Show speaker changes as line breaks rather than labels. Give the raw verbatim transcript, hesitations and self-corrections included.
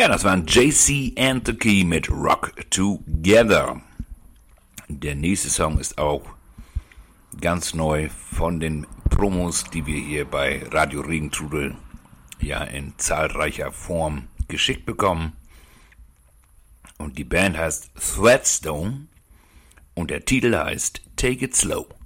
Ja, das waren J C and the Key mit Rock Together. Der nächste Song ist auch ganz neu von den Promos, die wir hier bei Radio Regentrudel ja in zahlreicher Form geschickt bekommen. Und die Band heißt Threadstone und der Titel heißt Take It Slow.